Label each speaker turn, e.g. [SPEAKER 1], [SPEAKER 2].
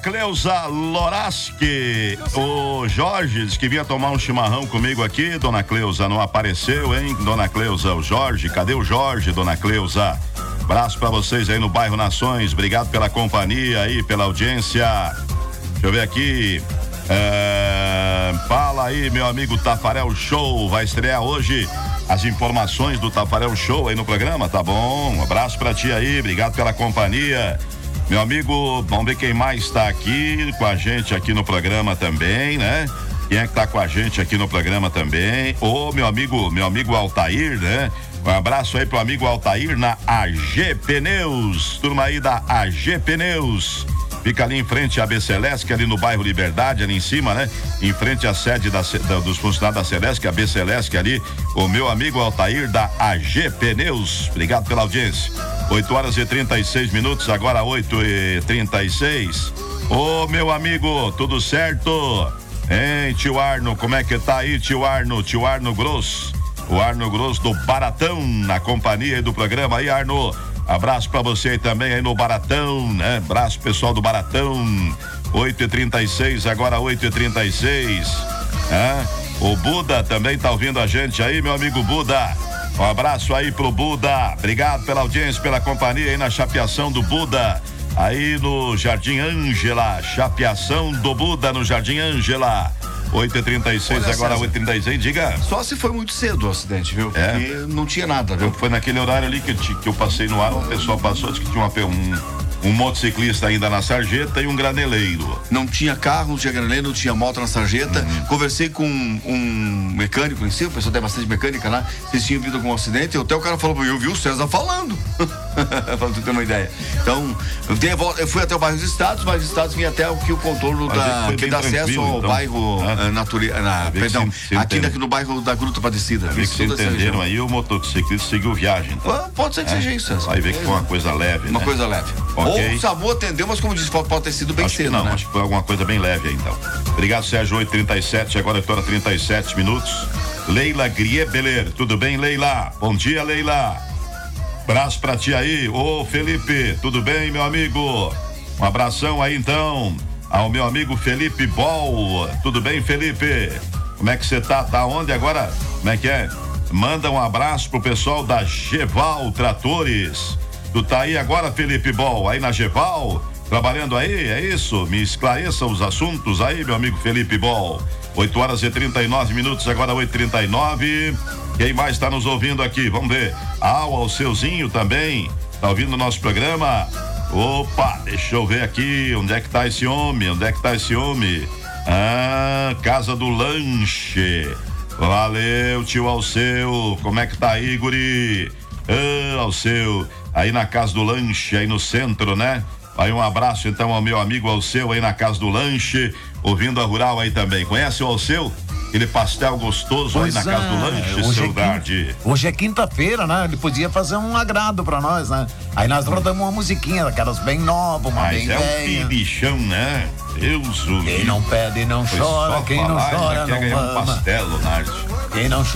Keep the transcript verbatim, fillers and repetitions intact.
[SPEAKER 1] Cleusa Loraski, o Jorge disse que vinha tomar um chimarrão comigo aqui. Dona Cleusa não apareceu, hein? Dona Cleusa, o Jorge, cadê o Jorge, Dona Cleusa? Abraço pra vocês aí no bairro Nações, obrigado pela companhia aí, pela audiência. Deixa eu ver aqui, é... fala aí, meu amigo Tafarel Show, vai estrear hoje as informações do Tafarel Show aí no programa, tá bom? Um abraço pra ti aí, obrigado pela companhia. Meu amigo, vamos ver quem mais está aqui com a gente aqui no programa também, né? Quem é que tá com a gente aqui no programa também? Ô, meu amigo, meu amigo Altair, né? Um abraço aí pro amigo Altair na A G Pneus, turma aí da A G Pneus. Fica ali em frente à B Celeste, ali no bairro Liberdade, ali em cima, né? Em frente à sede da, da, dos funcionários da Celeste, a B Celeste ali, o meu amigo Altair da A G Pneus. Obrigado pela audiência. oito horas e trinta e seis minutos, agora oito e trinta e seis. Ô, meu amigo, tudo certo? Hein, tio Arno, como é que tá aí, tio Arno? Tio Arno Grosso, o Arno Grosso do Baratão, na companhia aí do programa. Aí, Arno, abraço pra você aí também aí no Baratão, né? Abraço pessoal do Baratão. oito e trinta e seis, agora oito e trinta e seis. É? O Buda também tá ouvindo a gente aí, meu amigo Buda. Um abraço aí pro Buda. Obrigado pela audiência, pela companhia aí na chapeação do Buda. Aí no Jardim Ângela, chapeação do Buda no Jardim Ângela. oito e trinta e seis,
[SPEAKER 2] Olha,
[SPEAKER 1] agora
[SPEAKER 2] César,
[SPEAKER 1] oito e trinta e seis, diga.
[SPEAKER 2] Só se foi muito cedo o acidente, viu?
[SPEAKER 1] É.
[SPEAKER 2] Porque não tinha nada, viu?
[SPEAKER 1] Foi naquele horário ali que, que eu passei no ar, o pessoal passou, disse que tinha uma, um, um motociclista ainda na sarjeta e um graneleiro.
[SPEAKER 2] Não tinha carro, não tinha graneleiro, não tinha moto na sarjeta. Uhum. Conversei com um, um mecânico em si, o pessoal tem bastante mecânica lá. Vocês tinham vindo algum acidente? Até o cara falou pra mim, eu vi o César falando. Pra você ter uma ideia. Então, eu, dei a volta, eu fui até o bairro dos Estados, mas os Estados vinha até aqui o contorno da, que dá acesso ao então, bairro ah, natureza. Na, perdão, se, se aqui daqui no bairro da Gruta Padecida.
[SPEAKER 1] Ver que vocês entenderam aí, o motociclista seguiu viagem. Então.
[SPEAKER 2] Pode ser que é. seja isso, César.
[SPEAKER 1] Vai ver que foi uma coisa leve,
[SPEAKER 2] Uma
[SPEAKER 1] né?
[SPEAKER 2] coisa leve. Okay. Ou o SAMU atendeu, mas como disse, pode ter sido bem
[SPEAKER 1] acho
[SPEAKER 2] cedo,
[SPEAKER 1] que não,
[SPEAKER 2] né?
[SPEAKER 1] Acho que foi alguma coisa bem leve aí, então. Obrigado, Sérgio, oito e trinta e sete, agora oito horas e trinta e sete minutos. Leila Griebeler, tudo bem, Leila? Bom dia, Leila. Abraço pra ti aí. Ô, Felipe, tudo bem, meu amigo? Um abração aí, então, ao meu amigo Felipe Bol. Tudo bem, Felipe? Como é que você tá? Tá onde agora? Como é que é? Manda um abraço pro pessoal da Geval Tratores. Tu tá aí agora, Felipe Bol, aí na Geval, trabalhando aí, é isso? Me esclareça os assuntos aí, meu amigo Felipe Bol. oito horas e trinta e nove minutos, agora oito e trinta e nove. Quem mais está nos ouvindo aqui? Vamos ver. Ah, o Alceuzinho também tá ouvindo o nosso programa. Opa, deixa eu ver aqui, onde é que tá esse homem? Onde é que tá esse homem? Ah, Casa do Lanche. Valeu, tio Alceu. Como é que tá aí, guri? Ah, Alceu, aí na Casa do Lanche, aí no centro, né? Aí um abraço então ao meu amigo Alceu aí na Casa do Lanche, ouvindo a Rural aí também. Conhece o Alceu? Aquele pastel gostoso pois aí na é, Casa do Lanche,
[SPEAKER 3] hoje
[SPEAKER 1] seu
[SPEAKER 3] é
[SPEAKER 1] Dardi.
[SPEAKER 3] Quinta, hoje é quinta-feira, né? Ele podia fazer um agrado pra nós, né? Aí nós rodamos uma musiquinha daquelas bem nova, uma
[SPEAKER 1] Mas
[SPEAKER 3] bem
[SPEAKER 1] é
[SPEAKER 3] velha.
[SPEAKER 1] um pilichão, né? Deus o
[SPEAKER 3] Quem não pede não chora, quem não chora não
[SPEAKER 1] ama.
[SPEAKER 3] ama.
[SPEAKER 1] Um pastel, Nardi.
[SPEAKER 3] Quem não